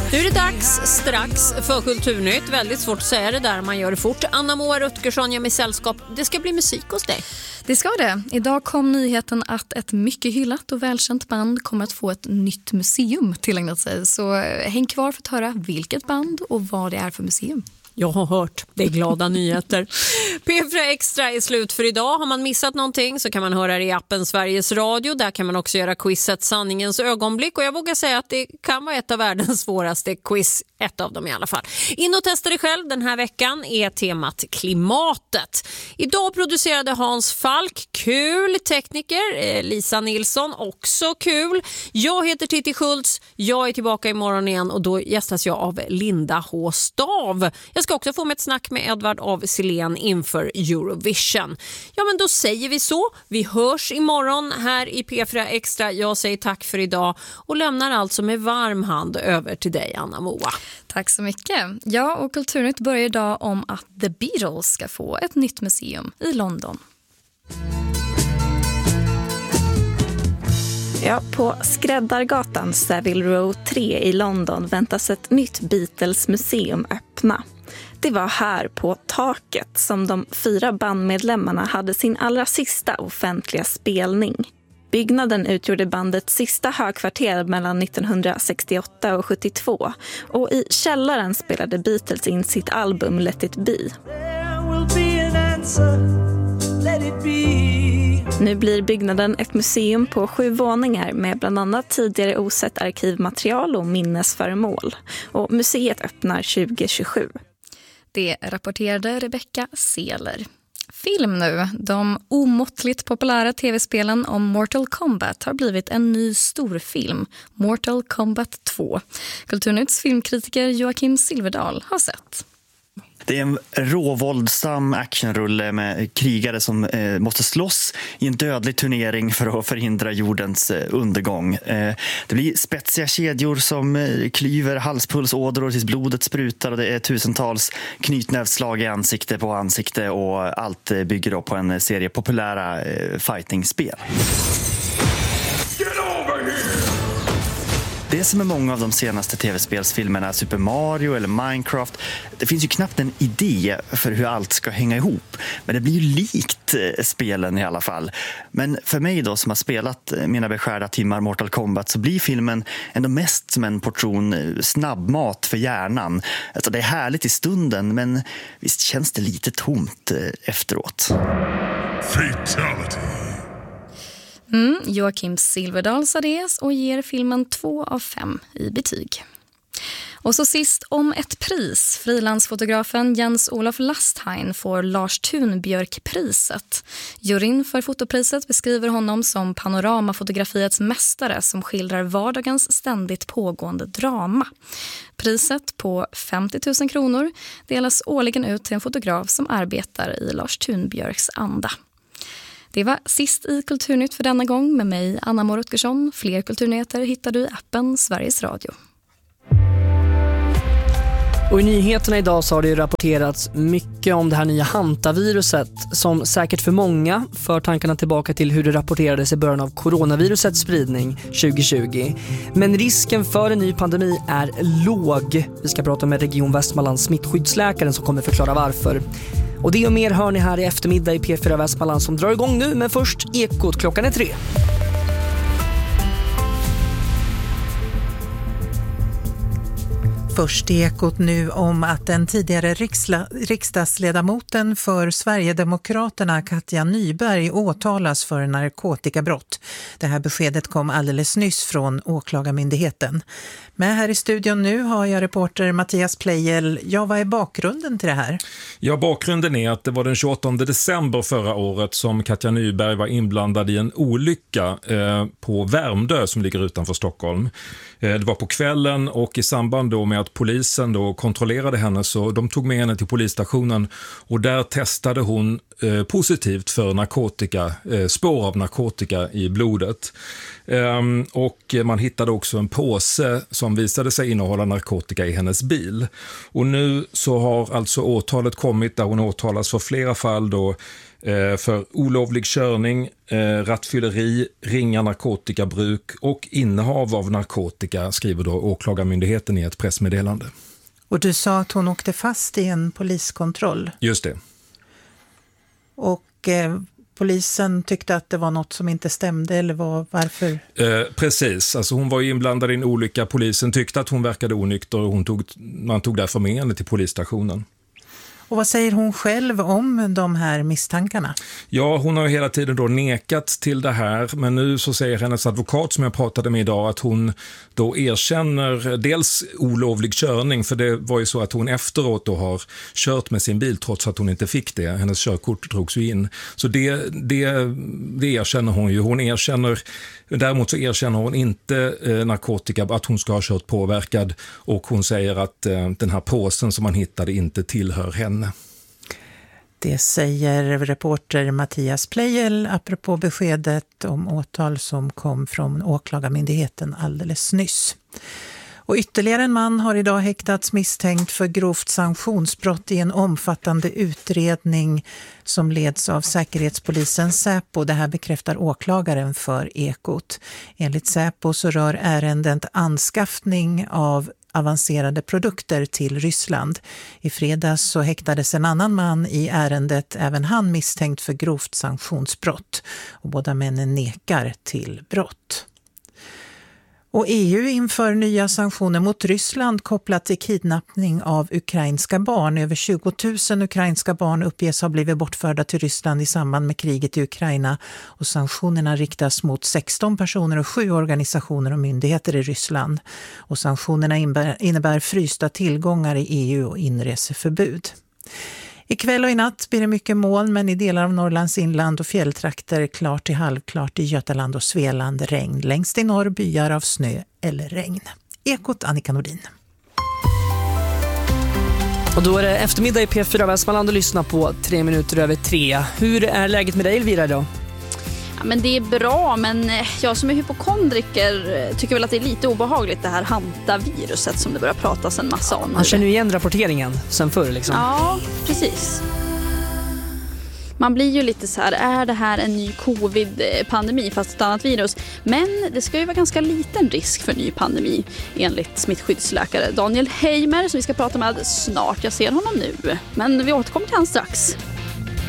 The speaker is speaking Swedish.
Nu är det dags strax för Kulturnytt. Väldigt svårt att säga det där, man gör det fort. Anna-Moa Rutgersson gör mig sällskap. Det ska bli musik hos dig. Det ska det. Idag kom nyheten att ett mycket hyllat och välkänt band kommer att få ett nytt museum tillägnat sig. Så häng kvar för att höra vilket band och vad det är för museum. Jag har hört, det är glada nyheter. P4 Extra är slut för idag. Har man missat någonting så kan man höra det i appen Sveriges Radio. Där kan man också göra quizet Sanningens ögonblick. Och jag vågar säga att det kan vara ett av världens svåraste quiz. Ett av dem i alla fall. In och testa det själv. Den här veckan är temat klimatet. Idag producerade Hans Falk, kul. Tekniker Lisa Nilsson, också kul. Jag heter Titti Schultz. Jag är tillbaka imorgon igen och då gästas jag av Linda H. Stav. Jag ska också få med ett snack med Edvard av Silén inför Eurovision. Ja, men då säger vi så. Vi hörs imorgon här i P4 Extra. Jag säger tack för idag och lämnar alltså med varm hand över till dig, Anna-Moa. Tack så mycket. Ja, och Kulturnytt börjar idag om att The Beatles ska få ett nytt museum i London. Ja, på Skräddargatan, Savile Row 3 i London väntas ett nytt Beatles-museum öppna. Det var här på taket som de 4 bandmedlemmarna hade sin allra sista offentliga spelning. Byggnaden utgjorde bandets sista högkvarter mellan 1968 och 72 och i källaren spelade Beatles in sitt album Let It Be. Nu blir byggnaden ett museum på 7 våningar med bland annat tidigare osett arkivmaterial och minnesföremål. Och museet öppnar 2027. Det rapporterade Rebecca Seeler. Film nu. De omåttligt populära tv-spelen om Mortal Kombat har blivit en ny storfilm, Mortal Kombat 2. Kulturnytts filmkritiker Joakim Silverdal har sett. Det är en råvåldsam actionrulle med krigare som måste slåss i en dödlig turnering för att förhindra jordens undergång. Det blir spetsiga kedjor som klyver halspulsådror tills blodet sprutar och det är tusentals knytnävsslag i ansikte på ansikte och allt bygger då på en serie populära fightingspel. Det som är många av de senaste tv-spelsfilmerna, Super Mario eller Minecraft, det finns ju knappt en idé för hur allt ska hänga ihop. Men det blir ju likt spelen i alla fall. Men för mig då som har spelat mina beskärda timmar Mortal Kombat så blir filmen ändå mest som en portion snabbmat för hjärnan. Alltså det är härligt i stunden men visst känns det lite tomt efteråt. Fatality. Joakim Silverdal sa det och ger filmen 2 av 5 i betyg. Och så sist om ett pris. Frilansfotografen Jens-Olof Lastheim får Lars Thunbjörk-priset. Juryn för fotopriset beskriver honom som panoramafotografiets mästare som skildrar vardagens ständigt pågående drama. Priset på 50 000 kronor delas årligen ut till en fotograf som arbetar i Lars Thunbjörks anda. Det var sist i Kulturnytt för denna gång med mig, Anna-Moa Rutgersson. Fler kulturnyheter hittar du i appen Sveriges Radio. Och i nyheterna idag så har det rapporterats mycket om det här nya hantaviruset som säkert för många för tankarna tillbaka till hur det rapporterades i början av coronavirusets spridning 2020. Men risken för en ny pandemi är låg. Vi ska prata med Region Västmanlands smittskyddsläkaren som kommer förklara varför. Och det och mer hör ni här i eftermiddag i P4 Västmanland som drar igång nu, men först Ekot klockan är 3. Först i Ekot nu om att den tidigare riksdagsledamoten för Sverigedemokraterna Katja Nyberg åtalas för narkotikabrott. Det här beskedet kom alldeles nyss från åklagarmyndigheten. Men här i studion nu har jag reporter Mattias Pleijel. Ja, vad är bakgrunden till det här? Ja, bakgrunden är att det var den 28 december förra året som Katja Nyberg var inblandad i en olycka på Värmdö som ligger utanför Stockholm. Det var på kvällen och i samband då med att polisen då kontrollerade henne så de tog med henne till polisstationen och där testade hon positivt för narkotika, spår av narkotika i blodet. Och man hittade också en påse som visade sig innehålla narkotika i hennes bil. Och nu så har alltså åtalet kommit där hon åtalas för flera fall då, för olovlig körning, rattfylleri, ringa narkotikabruk och innehav av narkotika, skriver då åklagarmyndigheten i ett pressmeddelande. Och du sa att hon åkte fast i en poliskontroll. Just det. Och polisen tyckte att det var något som inte stämde, eller varför? Precis, alltså hon var inblandad i en olycka. Polisen tyckte att hon verkade onykter och man tog därför med henne till polisstationen. Och vad säger hon själv om de här misstankarna? Ja, hon har ju hela tiden då nekat till det här, men nu så säger hennes advokat som jag pratade med idag att hon då erkänner dels olovlig körning, för det var ju så att hon efteråt då har kört med sin bil trots att hon inte fick det. Hennes körkort drogs ju in. Så det erkänner hon ju. Däremot så erkänner hon inte narkotika, att hon ska ha kört påverkad, och hon säger att den här påsen som man hittade inte tillhör henne. Det säger reporter Mattias Pleijel apropå beskedet om åtal som kom från åklagarmyndigheten alldeles nyss. Och ytterligare en man har idag häktats misstänkt för grovt sanktionsbrott i en omfattande utredning som leds av säkerhetspolisen Säpo. Det här bekräftar åklagaren för Ekot. Enligt Säpo så rör ärendet anskaffning av avancerade produkter till Ryssland. I fredags så häktades en annan man i ärendet, även han misstänkt för grovt sanktionsbrott. Och båda männen nekar till brott. Och EU inför nya sanktioner mot Ryssland kopplat till kidnappning av ukrainska barn. Över 20 000 ukrainska barn uppges ha blivit bortförda till Ryssland i samband med kriget i Ukraina. Och sanktionerna riktas mot 16 personer och 7 organisationer och myndigheter i Ryssland. Och sanktionerna innebär frysta tillgångar i EU och inreseförbud. Ikväll och i natt blir det mycket moln, men i delar av Norrlands inland och fjälltrakter klart till halvklart, i Götaland och Svealand regn. Längst i norr byar av snö eller regn. Ekot, Annika Nordin. Och då är det eftermiddag i P4 Västmanland och lyssna på 3 minuter över 3. Hur är läget med dig, Elvira, idag? Ja, men det är bra, men jag som är hypokondriker tycker väl att det är lite obehagligt, det här hantaviruset som det börjar pratas en massa om. Man känner ju igen rapporteringen sen förr liksom. Ja, precis. Man blir ju lite så här, är det här en ny covid-pandemi fast ett annat virus? Men det ska ju vara ganska liten risk för ny pandemi enligt smittskyddsläkare Daniel Heimer som vi ska prata med snart. Jag ser honom nu, men vi återkommer till han strax.